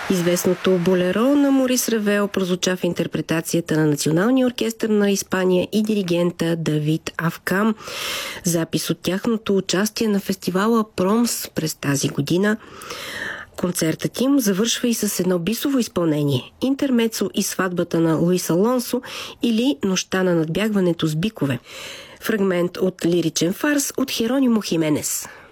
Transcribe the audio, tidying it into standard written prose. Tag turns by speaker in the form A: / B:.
A: Известното болеро на Морис Ревел прозвуча в интерпретацията на Националния оркестър на Испания и диригента Давид Авкам. Запис от тяхното участие на фестивала Промс през тази година. Концертът им завършва и с едно бисово изпълнение – интермецо и сватбата на Луис Алонсо или Нощта на надбягването с бикове. Фрагмент от лиричен фарс от Херонимо Хименес.